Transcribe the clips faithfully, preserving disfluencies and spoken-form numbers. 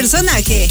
personaje.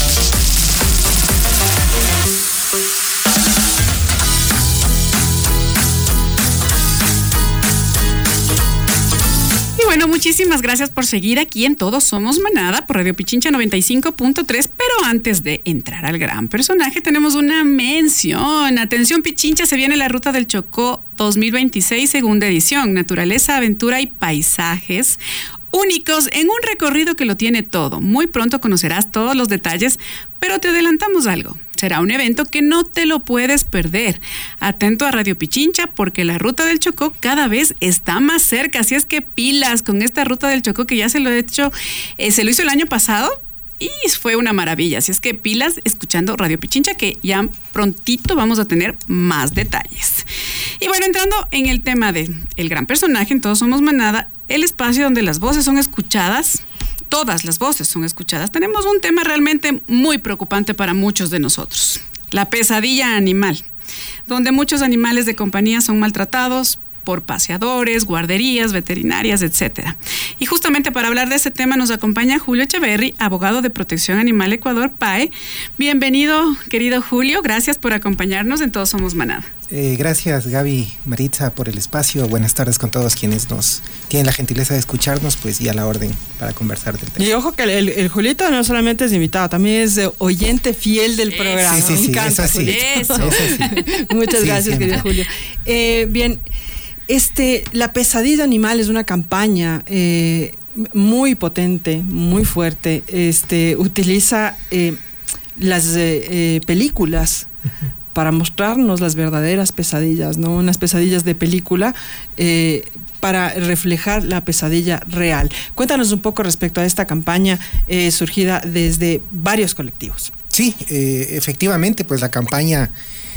Bueno, muchísimas gracias por seguir aquí en Todos Somos Manada por Radio Pichincha noventa y cinco punto tres, pero antes de entrar al gran personaje tenemos una mención. Atención Pichincha, se viene la Ruta del Chocó dos mil veintiséis, segunda edición, naturaleza, aventura y paisajes únicos en un recorrido que lo tiene todo. Muy pronto conocerás todos los detalles, pero te adelantamos algo. Será un evento que no te lo puedes perder. Atento a Radio Pichincha porque la Ruta del Chocó cada vez está más cerca. Así es que pilas con esta Ruta del Chocó que ya se lo he hecho, eh, se lo hizo el año pasado y fue una maravilla. Así es que pilas escuchando Radio Pichincha que ya prontito vamos a tener más detalles. Y bueno, entrando en el tema de el gran personaje en Todos Somos Manada, el espacio donde las voces son escuchadas. Todas las voces son escuchadas. Tenemos un tema realmente muy preocupante para muchos de nosotros. La pesadilla animal, donde muchos animales de compañía son maltratados por paseadores, guarderías, veterinarias, etcétera. Y justamente para hablar de ese tema nos acompaña Julio Echeverry, abogado de Protección Animal Ecuador, P A E. Bienvenido, querido Julio. Gracias por acompañarnos en Todos Somos Manada. Eh, gracias, Gaby, Maritza, por el espacio. Buenas tardes con todos quienes nos tienen la gentileza de escucharnos, pues y a la orden para conversar del tema. Y ojo que el, el, el Julito no solamente es invitado, también es oyente fiel del programa. Sí, sí, Me sí, encanta, eso sí. Eso. Eso sí. Muchas Sí, gracias, siempre. querido Julio. Eh, bien, este, La Pesadilla Animal es una campaña eh, muy potente, muy fuerte. Este, utiliza eh, las eh, eh, películas para mostrarnos las verdaderas pesadillas, ¿no? Unas pesadillas de película eh, para reflejar la pesadilla real. Cuéntanos un poco respecto a esta campaña eh, surgida desde varios colectivos. Sí, eh, efectivamente, pues la campaña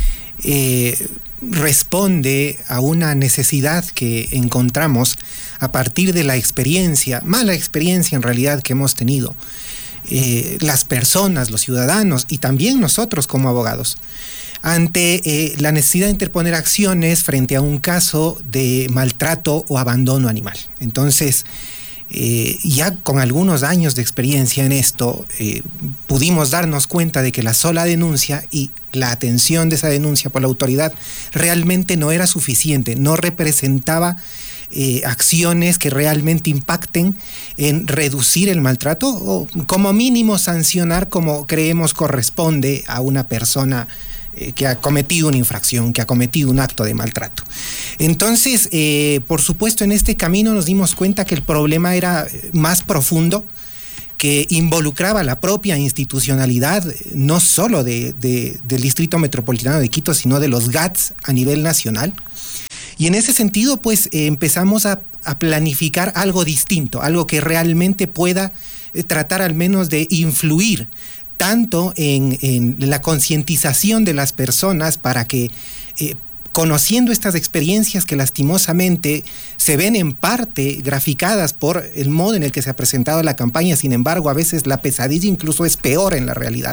eh, responde a una necesidad que encontramos a partir de la experiencia, mala experiencia en realidad que hemos tenido eh, las personas, los ciudadanos y también nosotros como abogados, ante eh, la necesidad de interponer acciones frente a un caso de maltrato o abandono animal. Entonces, eh, ya con algunos años de experiencia en esto, eh, pudimos darnos cuenta de que la sola denuncia y la atención de esa denuncia por la autoridad realmente no era suficiente, no representaba Eh, acciones que realmente impacten en reducir el maltrato o como mínimo sancionar como creemos corresponde a una persona eh, que ha cometido una infracción, que ha cometido un acto de maltrato. Entonces, eh, por supuesto, en este camino nos dimos cuenta que el problema era más profundo, que involucraba la propia institucionalidad, no solo de, de, del Distrito Metropolitano de Quito, sino de los G A Ts a nivel nacional. Y en ese sentido, pues eh, empezamos a, a planificar algo distinto, algo que realmente pueda eh, tratar al menos de influir tanto en, en la concientización de las personas para que, eh, conociendo estas experiencias que lastimosamente se ven en parte graficadas por el modo en el que se ha presentado la campaña, sin embargo, a veces la pesadilla incluso es peor en la realidad.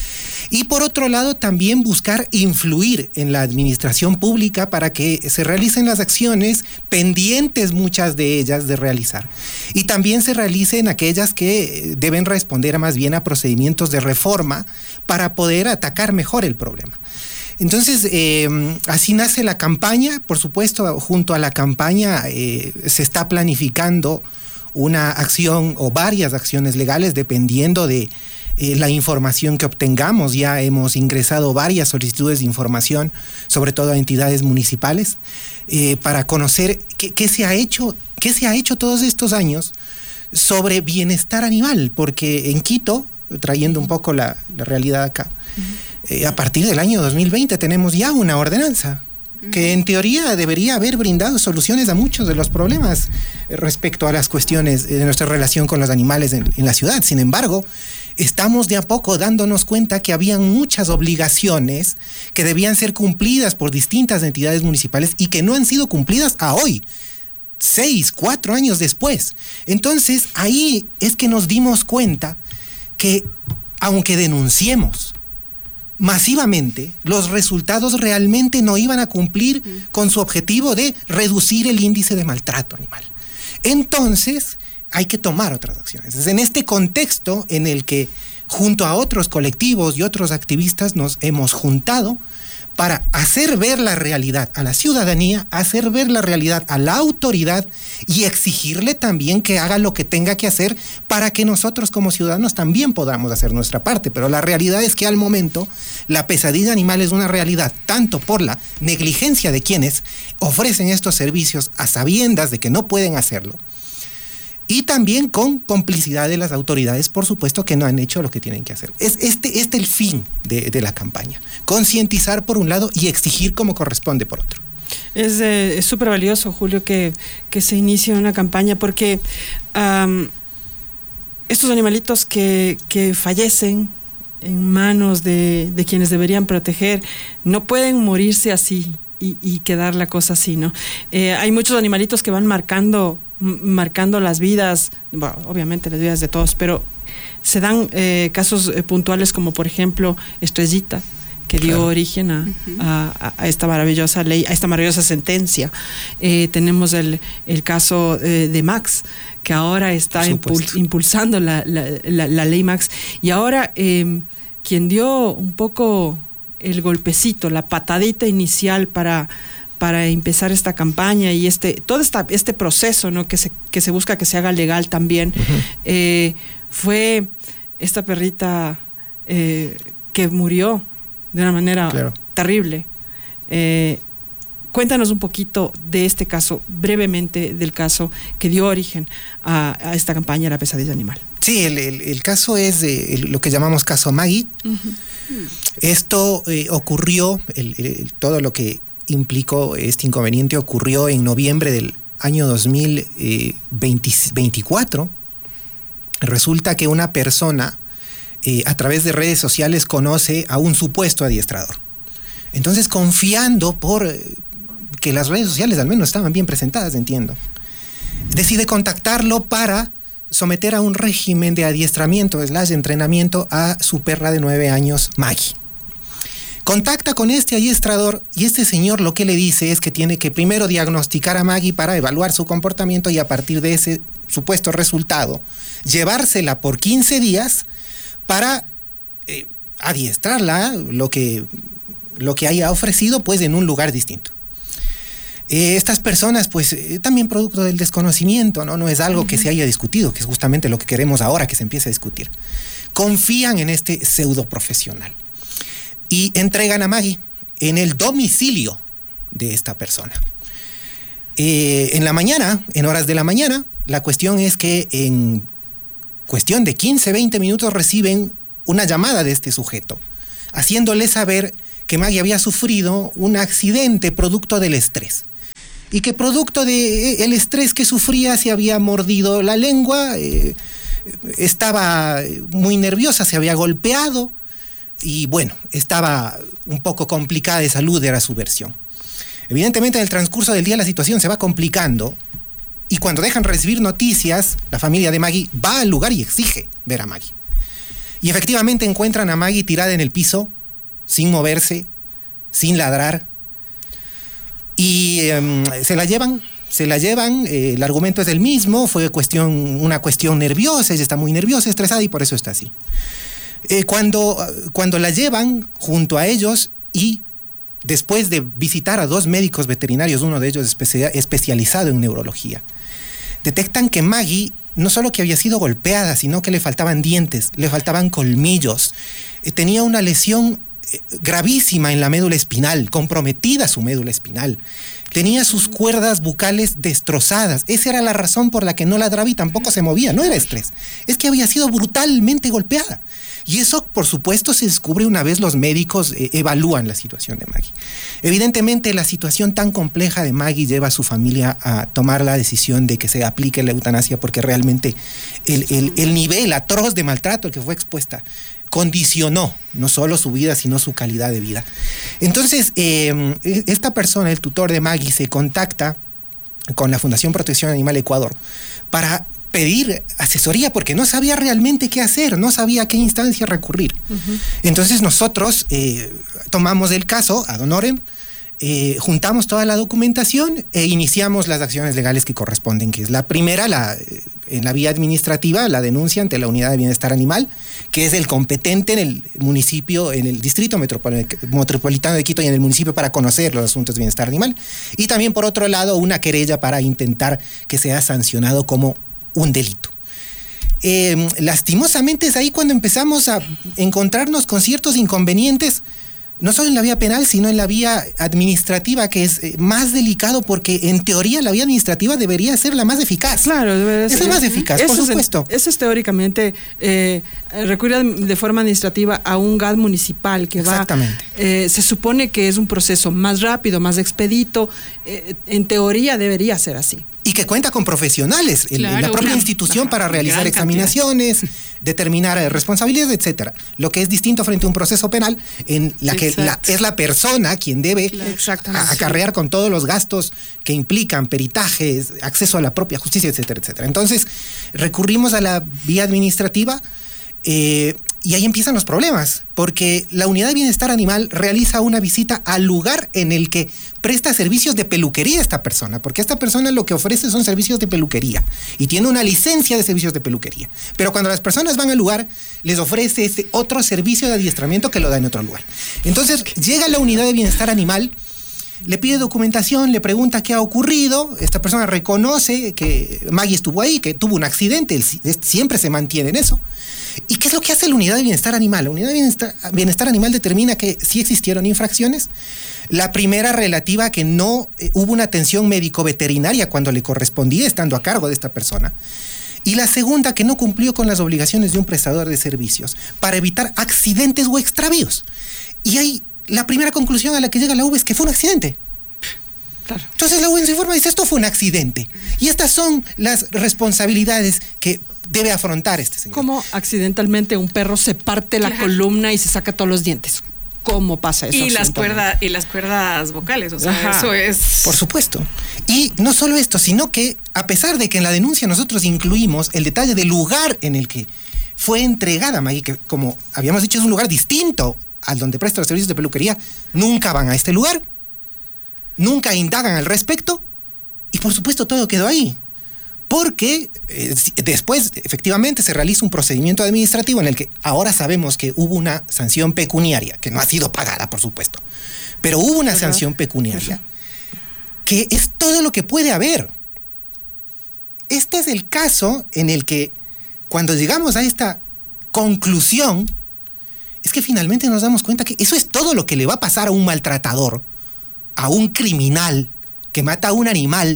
Y por otro lado, también buscar influir en la administración pública para que se realicen las acciones pendientes, muchas de ellas, de realizar. Y también se realicen aquellas que deben responder más bien a procedimientos de reforma para poder atacar mejor el problema. Entonces, eh, así nace la campaña. Por supuesto, junto a la campaña eh, se está planificando una acción o varias acciones legales dependiendo de Eh, la información que obtengamos. Ya hemos ingresado varias solicitudes de información, sobre todo a entidades municipales, eh, para conocer qué, qué se ha hecho, qué se ha hecho todos estos años sobre bienestar animal, porque en Quito, trayendo un poco la, la realidad acá, uh-huh. eh, a partir del año dos mil veinte tenemos ya una ordenanza que en teoría debería haber brindado soluciones a muchos de los problemas respecto a las cuestiones de nuestra relación con los animales en, en la ciudad. Sin embargo, estamos de a poco dándonos cuenta que habían muchas obligaciones que debían ser cumplidas por distintas entidades municipales y que no han sido cumplidas a hoy, seis, cuatro años después. Entonces, ahí es que nos dimos cuenta que, aunque denunciemos masivamente, los resultados realmente no iban a cumplir mm. con su objetivo de reducir el índice de maltrato animal. Entonces, hay que tomar otras acciones. Es en este contexto en el que junto a otros colectivos y otros activistas nos hemos juntado para hacer ver la realidad a la ciudadanía, hacer ver la realidad a la autoridad y exigirle también que haga lo que tenga que hacer para que nosotros como ciudadanos también podamos hacer nuestra parte. Pero la realidad es que al momento la pesadilla animal es una realidad tanto por la negligencia de quienes ofrecen estos servicios a sabiendas de que no pueden hacerlo, y también con complicidad de las autoridades, por supuesto, que no han hecho lo que tienen que hacer. Es este, este el fin de, de la campaña. Concientizar por un lado y exigir como corresponde por otro. Es súper valioso, Julio, que, que se inicie una campaña porque um, estos animalitos que, que fallecen en manos de, de quienes deberían proteger no pueden morirse así y, y quedar la cosa así, ¿no? Eh, hay muchos animalitos que van marcando marcando las vidas, bueno, obviamente las vidas de todos, pero se dan eh, casos eh, puntuales como por ejemplo Estrellita, que dio claro. origen a, uh-huh. a, a esta maravillosa ley, a esta maravillosa sentencia. Eh, tenemos el, el caso eh, de Max, que ahora está impul, impulsando la, la, la, la ley Max, y ahora eh, quien dio un poco el golpecito, la patadita inicial para para empezar esta campaña y este todo esta, este proceso, ¿no? que se que se busca que se haga legal también, uh-huh. eh, fue esta perrita eh, que murió de una manera claro. terrible. Eh, cuéntanos un poquito de este caso, brevemente, del caso que dio origen a, a esta campaña, la pesadilla animal. Sí, el, el, el caso es de, el, lo que llamamos caso Maggie. Uh-huh. Esto eh, ocurrió, el, el, todo lo que implicó este inconveniente ocurrió en noviembre del año dos mil veinticuatro. Resulta que una persona eh, a través de redes sociales conoce a un supuesto adiestrador. Entonces, confiando por eh, que las redes sociales al menos estaban bien presentadas, entiendo, decide contactarlo para someter a un régimen de adiestramiento, slash entrenamiento a su perra de nueve años, Maggie. Contacta con este adiestrador y este señor lo que le dice es que tiene que primero diagnosticar a Maggie para evaluar su comportamiento y a partir de ese supuesto resultado llevársela por quince días para eh, adiestrarla, lo que, lo que haya ofrecido, pues en un lugar distinto. Eh, estas personas, pues eh, también producto del desconocimiento, ¿no? No es algo uh-huh. que se haya discutido, que es justamente lo que queremos ahora que se empiece a discutir. Confían en este pseudo profesional y entregan a Maggie en el domicilio de esta persona. Eh, en la mañana, en horas de la mañana, la cuestión es que en cuestión de quince, veinte minutos reciben una llamada de este sujeto, haciéndole saber que Maggie había sufrido un accidente producto del estrés. Y que producto del estrés que sufría se había mordido la lengua, eh, estaba muy nerviosa, se había golpeado, y bueno, estaba un poco complicada de salud, era su versión. Evidentemente en el transcurso del día la situación se va complicando y cuando dejan recibir noticias, la familia de Maggie va al lugar y exige ver a Maggie. Y efectivamente encuentran a Maggie tirada en el piso, sin moverse, sin ladrar, y eh, se la llevan, se la llevan, eh, el argumento es el mismo, fue cuestión, una cuestión nerviosa, ella está muy nerviosa, estresada y por eso está así. Eh, cuando, cuando la llevan junto a ellos y después de visitar a dos médicos veterinarios, uno de ellos especia- especializado en neurología, detectan que Maggie no solo que había sido golpeada, sino que le faltaban dientes, le faltaban colmillos, eh, tenía una lesión eh, gravísima en la médula espinal, comprometida su médula espinal, tenía sus cuerdas bucales destrozadas. Esa era la razón por la que no ladraba y tampoco se movía, no era estrés, es que había sido brutalmente golpeada. Y eso, por supuesto, se descubre una vez los médicos eh, evalúan la situación de Maggie. Evidentemente, la situación tan compleja de Maggie lleva a su familia a tomar la decisión de que se aplique la eutanasia porque realmente el, el, el nivel atroz de maltrato al que fue expuesta condicionó no solo su vida, sino su calidad de vida. Entonces, eh, esta persona, el tutor de Maggie, se contacta con la Fundación Protección Animal Ecuador para pedir asesoría porque no sabía realmente qué hacer, no sabía a qué instancia recurrir. Uh-huh. Entonces nosotros eh, tomamos el caso ad honorem, eh, juntamos toda la documentación e iniciamos las acciones legales que corresponden, que es la primera, la, en la vía administrativa, la denuncia ante la Unidad de Bienestar Animal, que es el competente en el municipio, en el distrito metropolitano de Quito y en el municipio para conocer los asuntos de bienestar animal. Y también, por otro lado, una querella para intentar que sea sancionado como un delito. Eh, lastimosamente es ahí cuando empezamos a encontrarnos con ciertos inconvenientes, no solo en la vía penal, sino en la vía administrativa, que es eh, más delicado porque en teoría la vía administrativa debería ser la más eficaz. Claro, debería ser. Es la más eficaz, eso por supuesto. Es, eso es teóricamente, eh, recurrir de forma administrativa a un G A D municipal que va... Exactamente. Eh, se supone que es un proceso más rápido, más expedito, eh, en teoría debería ser así. Y que cuenta con profesionales, Claro, en la propia una, institución ajá, para realizar examinaciones, determinar eh, responsabilidades, etcétera. Lo que es distinto frente a un proceso penal en la que la, es la persona quien debe claro. a, acarrear con todos los gastos que implican peritajes, acceso a la propia justicia, etcétera, etcétera. Entonces, recurrimos a la vía administrativa eh, y ahí empiezan los problemas, porque la Unidad de Bienestar Animal realiza una visita al lugar en el que presta servicios de peluquería a esta persona, porque esta persona lo que ofrece son servicios de peluquería y tiene una licencia de servicios de peluquería. Pero cuando las personas van al lugar, les ofrece este otro servicio de adiestramiento que lo da en otro lugar. Entonces, llega la Unidad de Bienestar Animal, le pide documentación, le pregunta qué ha ocurrido, esta persona reconoce que Maggie estuvo ahí, que tuvo un accidente, él siempre se mantiene en eso. ¿Y qué es lo que hace la Unidad de Bienestar Animal? La Unidad de Bienestar, Bienestar Animal determina que sí existieron infracciones. La primera relativa a que no eh, hubo una atención médico-veterinaria cuando le correspondía estando a cargo de esta persona. Y la segunda, que no cumplió con las obligaciones de un prestador de servicios para evitar accidentes o extravíos. Y ahí la primera conclusión a la que llega la U B es que fue un accidente. Claro. Entonces la U B en su informe dice, esto fue un accidente. Y estas son las responsabilidades que debe afrontar este señor. Como accidentalmente un perro se parte la claro. columna y se saca todos los dientes. ¿Cómo pasa eso? Y las cuerdas, y las cuerdas vocales, o sea, Ajá. eso es... Por supuesto. Y no solo esto, sino que a pesar de que en la denuncia nosotros incluimos el detalle del lugar en el que fue entregada Maggie, que como habíamos dicho es un lugar distinto al donde presta los servicios de peluquería, nunca van a este lugar, nunca indagan al respecto, y por supuesto todo quedó ahí. Porque eh, después efectivamente se realiza un procedimiento administrativo en el que ahora sabemos que hubo una sanción pecuniaria, que no ha sido pagada, por supuesto, pero hubo una sanción pecuniaria, que es todo lo que puede haber. Este es el caso en el que cuando llegamos a esta conclusión, es que finalmente nos damos cuenta que eso es todo lo que le va a pasar a un maltratador, a un criminal que mata a un animal.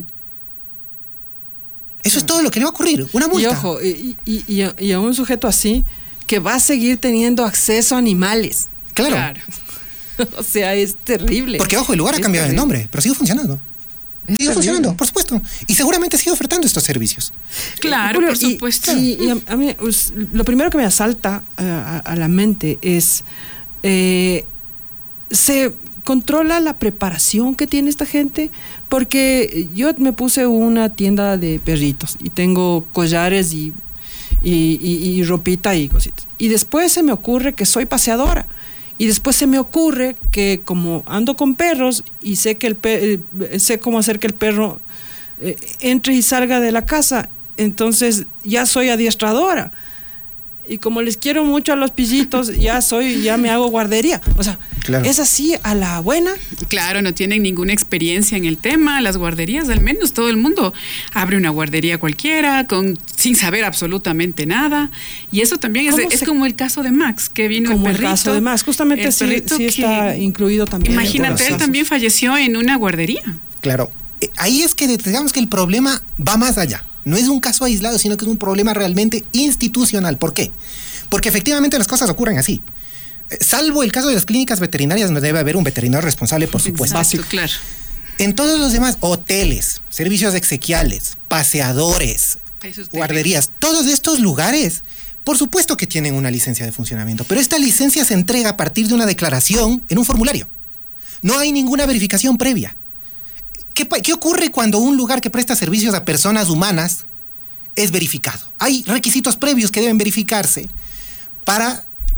Eso es todo lo que le va a ocurrir, una multa. Y ojo, y, y, y, a, y a un sujeto así que va a seguir teniendo acceso a animales. Claro. claro. O sea, es terrible. Porque, ojo, el lugar ha cambiado de nombre, pero sigue funcionando. Es sigue terrible. funcionando, por supuesto. Y seguramente sigue ofertando estos servicios. Claro, Julio, por supuesto. Y, y a, a mí, pues, lo primero que me asalta a, a la mente es... Eh, se controla la preparación que tiene esta gente, porque yo me puse una tienda de perritos y tengo collares y, y, y, y ropita y cositas. Y después se me ocurre que soy paseadora. Y después se me ocurre que como ando con perros y sé que el pe- sé cómo hacer que el perro eh, entre y salga de la casa, entonces ya soy adiestradora. Y como les quiero mucho a los pillitos, ya soy, ya me hago guardería. O sea, claro. Es así a la buena. Claro, no tienen ninguna experiencia en el tema. Las guarderías, al menos todo el mundo abre una guardería cualquiera, con, sin saber absolutamente nada. Y eso también es, se, es como el caso de Max, que vino como el perrito. el caso de Max, justamente sí, sí está que, incluido también. Imagínate, él también falleció en una guardería. Claro, ahí es que digamos que el problema va más allá. No es un caso aislado, sino que es un problema realmente institucional. ¿Por qué? Porque efectivamente las cosas ocurren así. Salvo el caso de las clínicas veterinarias, donde debe haber un veterinario responsable, por supuesto. Exacto, claro. En todos los demás, hoteles, servicios exequiales, paseadores, guarderías, todos estos lugares, por supuesto que tienen una licencia de funcionamiento, pero esta licencia se entrega a partir de una declaración en un formulario. No hay ninguna verificación previa. ¿Qué, ¿Qué ocurre cuando un lugar que presta servicios a personas humanas es verificado? Hay requisitos previos que deben verificarse para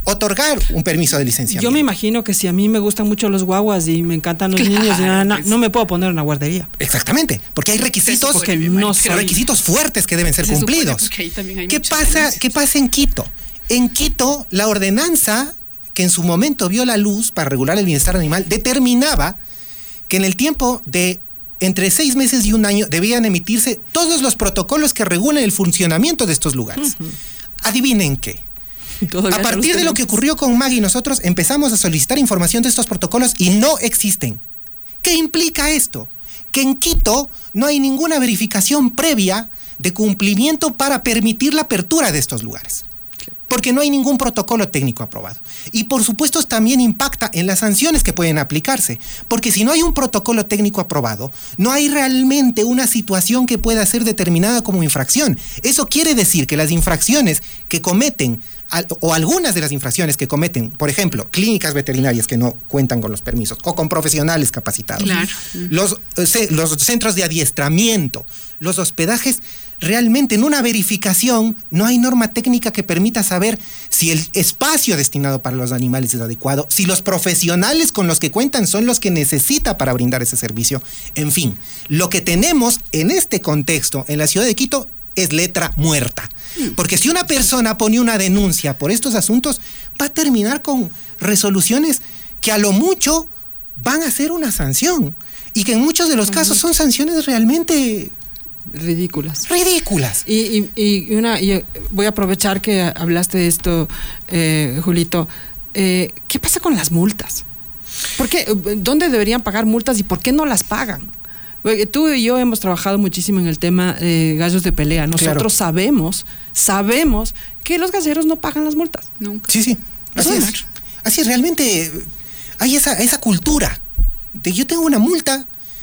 otorgar un permiso de licenciamiento. Yo me imagino que si a mí me gustan mucho los guaguas y me encantan los claro, niños, no, no, no me puedo poner una guardería. Exactamente, porque hay requisitos que no son requisitos fuertes que deben ser se cumplidos. ¿Qué pasa, ¿Qué pasa en Quito? En Quito, la ordenanza que en su momento vio la luz para regular el bienestar animal determinaba que en el tiempo de entre seis meses y un año debían emitirse todos los protocolos que regulen el funcionamiento de estos lugares. Uh-huh. Adivinen qué. A partir de lo que ocurrió con Maggie, nosotros empezamos a solicitar información de estos protocolos y no existen. ¿Qué implica esto? Que en Quito no hay ninguna verificación previa de cumplimiento para permitir la apertura de estos lugares. Porque no hay ningún protocolo técnico aprobado. Y por supuesto también impacta en las sanciones que pueden aplicarse. Porque si no hay un protocolo técnico aprobado, no hay realmente una situación que pueda ser determinada como infracción. Eso quiere decir que las infracciones que cometen, o algunas de las infracciones que cometen, por ejemplo, clínicas veterinarias que no cuentan con los permisos, o con profesionales capacitados, claro. los, los centros de adiestramiento, los hospedajes, realmente en una verificación no hay norma técnica que permita saber si el espacio destinado para los animales es adecuado, si los profesionales con los que cuentan son los que necesita para brindar ese servicio. En fin, lo que tenemos en este contexto en la ciudad de Quito es letra muerta. Porque si una persona pone una denuncia por estos asuntos, va a terminar con resoluciones que a lo mucho van a ser una sanción. Y que en muchos de los casos son sanciones realmente ridículas. Ridículas. Y, y, y una, y voy a aprovechar que hablaste de esto, eh, Julito. Eh, ¿Qué pasa con las multas? ¿Por qué? ¿Dónde deberían pagar multas y por qué no las pagan? Tú y yo hemos trabajado muchísimo en el tema de gallos de pelea. Nosotros claro. sabemos, sabemos que los galleros no pagan las multas. Nunca. Sí, sí. Así es. es. Así es, realmente hay esa, esa cultura de yo tengo una multa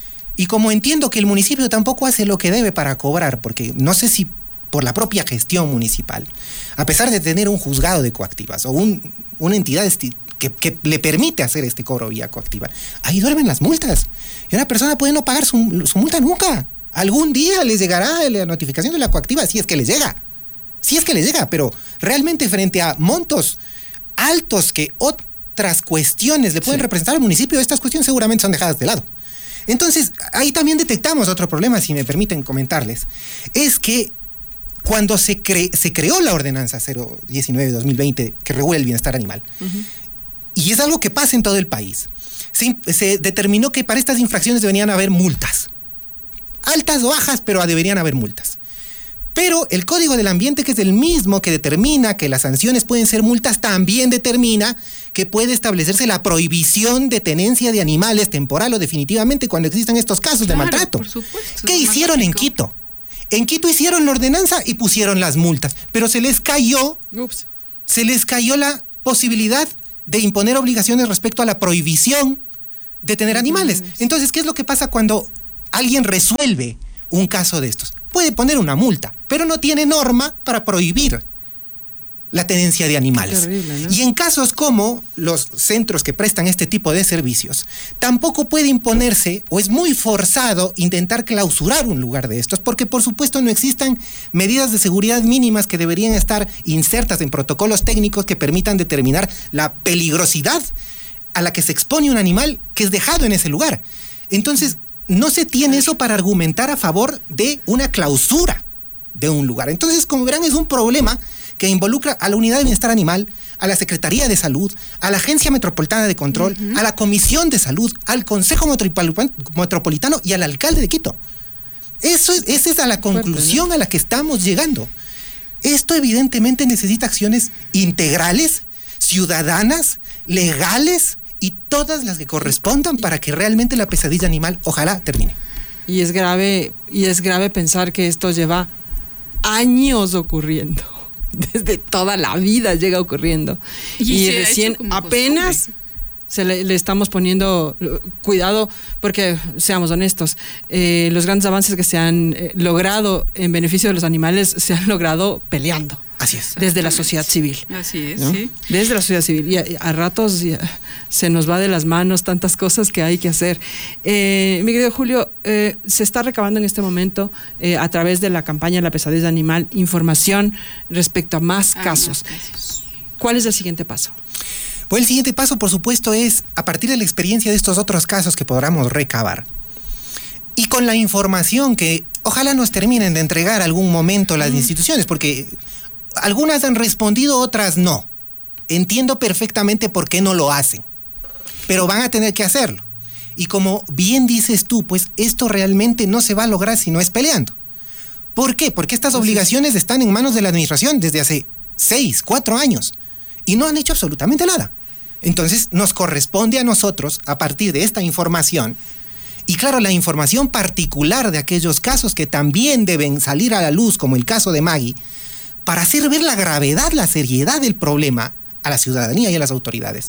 y como entiendo que el municipio tampoco hace lo que debe para cobrar, porque no sé si por la propia gestión municipal, a pesar de tener un juzgado de coactivas o un, una entidad esti- Que, que le permite hacer este cobro vía coactiva, ahí duermen las multas. Y una persona puede no pagar su, su multa nunca. Algún día les llegará la notificación de la coactiva, si es que les llega. Si es que les llega, pero realmente frente a montos altos que otras cuestiones le pueden sí. representar al municipio, estas cuestiones seguramente son dejadas de lado. Entonces, ahí también detectamos otro problema, si me permiten comentarles. Es que cuando se, cre- se creó la ordenanza cero diecinueve dos mil veinte que regula el bienestar animal, uh-huh. y es algo que pasa en todo el país, se, se determinó que para estas infracciones deberían haber multas. Altas o bajas, pero deberían haber multas. Pero el Código del Ambiente, que es el mismo que determina que las sanciones pueden ser multas, también determina que puede establecerse la prohibición de tenencia de animales temporal o definitivamente cuando existan estos casos claro, de maltrato. Por supuesto, ¿Qué hicieron en Quito? En Quito hicieron la ordenanza y pusieron las multas, pero se les cayó, Ups. se les cayó la posibilidad de imponer obligaciones respecto a la prohibición de tener animales. Entonces, ¿qué es lo que pasa cuando alguien resuelve un caso de estos? Puede poner una multa, pero no tiene norma para prohibir la tenencia de animales. Terrible, ¿no? Y en casos como los centros que prestan este tipo de servicios, tampoco puede imponerse o es muy forzado intentar clausurar un lugar de estos, porque por supuesto no existan medidas de seguridad mínimas que deberían estar insertas en protocolos técnicos que permitan determinar la peligrosidad a la que se expone un animal que es dejado en ese lugar. Entonces, no se tiene eso para argumentar a favor de una clausura de un lugar. Entonces, como verán, es un problema que involucra a la Unidad de Bienestar Animal, a la Secretaría de Salud, a la Agencia Metropolitana de Control, uh-huh. a la Comisión de Salud, al Consejo Metropolitano y al alcalde de Quito. Eso es, esa es a la conclusión a la que estamos llegando. Esto evidentemente necesita acciones integrales, ciudadanas, legales y todas las que correspondan para que realmente la pesadilla animal ojalá termine. Y es grave, y es grave pensar que esto lleva años ocurriendo. Desde toda la vida llega ocurriendo. Y, y recién apenas se le, le estamos poniendo cuidado, porque seamos honestos, eh, los grandes avances que se han eh, logrado en beneficio de los animales se han logrado peleando. Así es. Desde la sociedad civil. Así es, ¿no? sí. Desde la sociedad civil. Y a, a ratos ya, se nos va de las manos tantas cosas que hay que hacer. Eh, mi querido Julio, eh, se está recabando en este momento, eh, a través de la campaña La Pesadilla Animal, información respecto a más ah, casos. Más casos. ¿Cuál es el siguiente paso? Pues el siguiente paso, por supuesto, es a partir de la experiencia de estos otros casos que podamos recabar y con la información que ojalá nos terminen de entregar algún momento las mm. instituciones, porque algunas han respondido, otras no. Entiendo perfectamente por qué no lo hacen, pero van a tener que hacerlo. Y como bien dices tú, pues esto realmente no se va a lograr si no es peleando. ¿Por qué? Porque estas obligaciones están en manos de la administración desde hace seis, cuatro años. Y no han hecho absolutamente nada. Entonces nos corresponde a nosotros, a partir de esta información, y claro, la información particular de aquellos casos que también deben salir a la luz, como el caso de Maggie, para hacer ver la gravedad, la seriedad del problema a la ciudadanía y a las autoridades.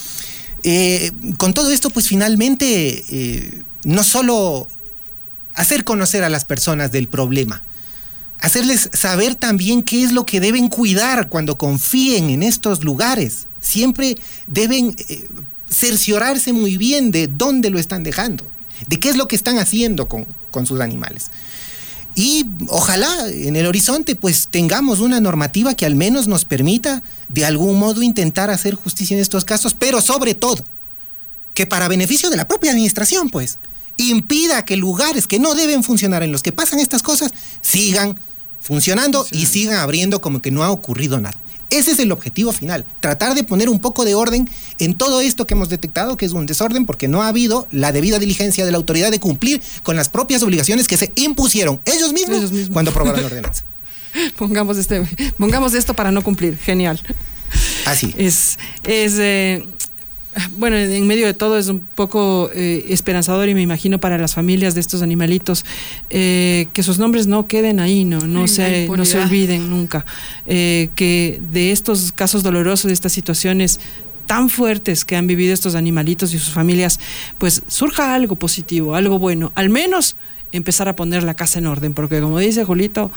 Eh, con todo esto, pues finalmente, eh, no solo hacer conocer a las personas del problema, hacerles saber también qué es lo que deben cuidar cuando confíen en estos lugares. Siempre deben eh, cerciorarse muy bien de dónde lo están dejando, de qué es lo que están haciendo con, con sus animales. Y ojalá en el horizonte pues tengamos una normativa que al menos nos permita de algún modo intentar hacer justicia en estos casos, pero sobre todo, que para beneficio de la propia administración pues, impida que lugares que no deben funcionar, en los que pasan estas cosas, sigan funcionando sí. y sigan abriendo como que no ha ocurrido nada. Ese es el objetivo final, tratar de poner un poco de orden en todo esto que hemos detectado que es un desorden porque no ha habido la debida diligencia de la autoridad de cumplir con las propias obligaciones que se impusieron ellos mismos, ellos mismos. cuando aprobaron la ordenanza. Pongamos, este, pongamos esto para no cumplir, genial. Así. Es, es eh, bueno, en medio de todo es un poco eh, esperanzador y me imagino para las familias de estos animalitos eh, que sus nombres no queden ahí, no, no, Ay, se, no se olviden nunca, eh, que de estos casos dolorosos, de estas situaciones tan fuertes que han vivido estos animalitos y sus familias, pues surja algo positivo, algo bueno, al menos empezar a poner la casa en orden, porque como dice Julito,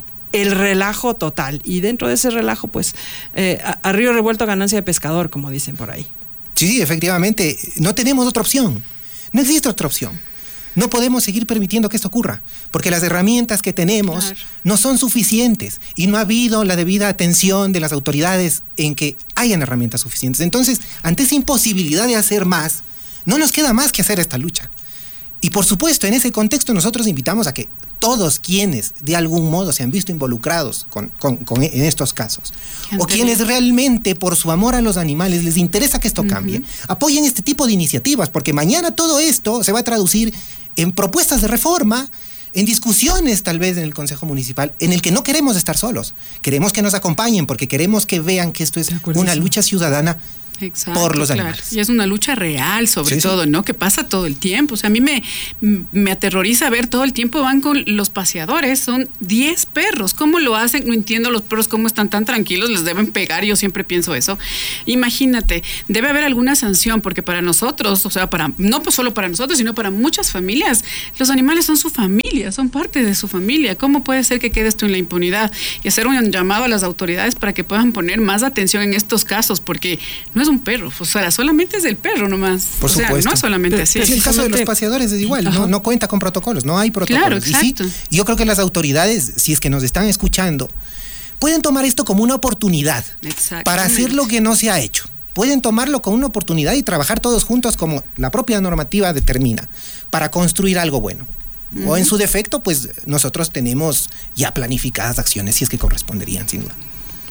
el relajo total, y dentro de ese relajo pues eh, a, a río revuelto ganancia de pescador, como dicen por ahí. Sí, sí, efectivamente, no tenemos otra opción, no existe otra opción. No podemos seguir permitiendo que esto ocurra, porque las herramientas que tenemos claro. no son suficientes y no ha habido la debida atención de las autoridades en que hayan herramientas suficientes. Entonces, ante esa imposibilidad de hacer más, no nos queda más que hacer esta lucha. Y por supuesto, en ese contexto nosotros invitamos a que todos quienes de algún modo se han visto involucrados con, con, con en estos casos, o quienes realmente por su amor a los animales les interesa que esto uh-huh. cambie, apoyen este tipo de iniciativas, porque mañana todo esto se va a traducir en propuestas de reforma, en discusiones tal vez en el Consejo Municipal, en el que no queremos estar solos, queremos que nos acompañen, porque queremos que vean que esto es una lucha ciudadana Exacto, por los claro. animales. Y es una lucha real, sobre sí, todo, sí. ¿no? Que pasa todo el tiempo. O sea, a mí me, me aterroriza ver todo el tiempo van con los paseadores, son diez perros. ¿Cómo lo hacen? No entiendo los perros cómo están tan tranquilos, les deben pegar, yo siempre pienso eso. Imagínate, debe haber alguna sanción, porque para nosotros, o sea, para no solo para nosotros, sino para muchas familias, los animales son su familia, son parte de su familia. ¿Cómo puede ser que quede esto en la impunidad? Y hacer un llamado a las autoridades para que puedan poner más atención en estos casos, porque no es un perro, o sea, solamente es del perro nomás. Por o supuesto. sea, no solamente así. Sí, el caso de los paseadores es igual, no, no cuenta con protocolos, no hay protocolos. Claro, exacto. Y sí, yo creo que las autoridades, si es que nos están escuchando, pueden tomar esto como una oportunidad para hacer lo que no se ha hecho. Pueden tomarlo como una oportunidad y trabajar todos juntos como la propia normativa determina, para construir algo bueno. Uh-huh. O en su defecto, pues nosotros tenemos ya planificadas acciones, si es que corresponderían, sin duda.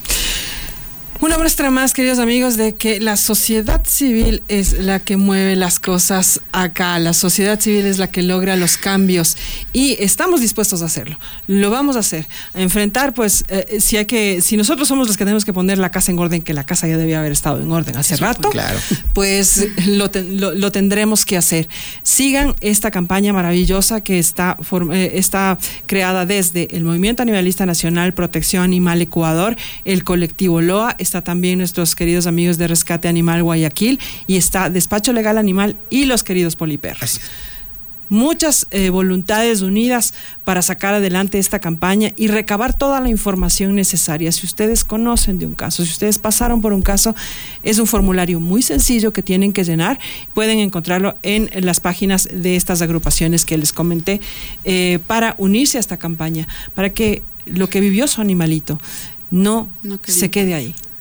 Una muestra más, queridos amigos, de que la sociedad civil es la que mueve las cosas acá. La sociedad civil es la que logra los cambios y estamos dispuestos a hacerlo. Lo vamos a hacer. A enfrentar, pues, eh, si hay que, si nosotros somos los que tenemos que poner la casa en orden, que la casa ya debía haber estado en orden hace rato, claro. pues lo, ten, lo, lo tendremos que hacer. Sigan esta campaña maravillosa que está, eh, está creada desde el Movimiento Animalista Nacional, Protección Animal Ecuador, el colectivo L O A, está también nuestros queridos amigos de Rescate Animal Guayaquil y está Despacho Legal Animal y los queridos Poliperros. Muchas eh, voluntades unidas para sacar adelante esta campaña y recabar toda la información necesaria. Si ustedes conocen de un caso, si ustedes pasaron por un caso, es un formulario muy sencillo que tienen que llenar. Pueden encontrarlo en las páginas de estas agrupaciones que les comenté eh, para unirse a esta campaña, para que lo que vivió su animalito no, no se quede ahí.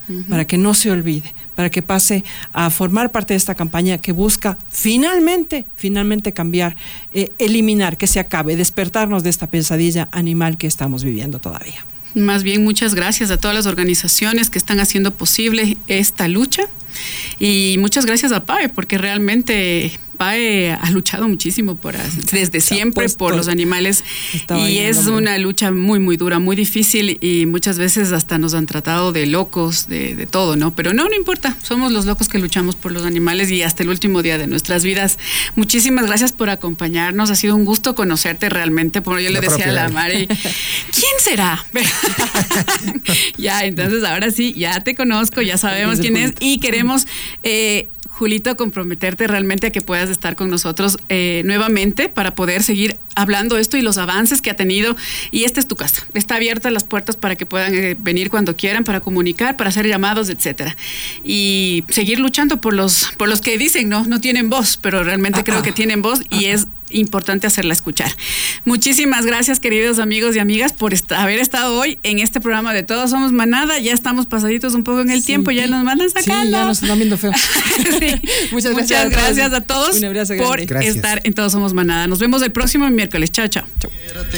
uh-huh. para que no se olvide, para que pase a formar parte de esta campaña que busca finalmente, finalmente cambiar, eh, eliminar, que se acabe, despertarnos de esta pesadilla animal que estamos viviendo todavía. Más bien, muchas gracias a todas las organizaciones que están haciendo posible esta lucha y muchas gracias a P A E, porque realmente P A E ha luchado muchísimo por, desde siempre por los animales y es una lucha muy, muy dura, muy difícil y muchas veces hasta nos han tratado de locos, de, de todo, ¿no? Pero no, no importa, somos los locos que luchamos por los animales y hasta el último día de nuestras vidas. Muchísimas gracias por acompañarnos, ha sido un gusto conocerte realmente, como yo le decía a la Mari, ¿quién será? Ya, entonces ahora sí, ya te conozco, ya sabemos quién es y queremos... Eh, Julito, comprometerte realmente a que puedas estar con nosotros eh, nuevamente para poder seguir hablando esto y los avances que ha tenido. Y esta es tu casa. Está abierta las puertas para que puedan eh, venir cuando quieran, para comunicar, para hacer llamados, etcétera. Y seguir luchando por los, por los que dicen no, no tienen voz, pero realmente ah, creo ah, que tienen voz y ah, es importante hacerla escuchar. Muchísimas gracias, queridos amigos y amigas, por est- haber estado hoy en este programa de Todos Somos Manada. Ya estamos pasaditos un poco en el sí, tiempo, ya nos mandan sacando. Sí, ya nos están viendo feo. Sí. Muchas, Muchas gracias, gracias a todos, a todos por gracias. estar en Todos Somos Manada. Nos vemos el próximo miércoles. Chao, chao. Chao.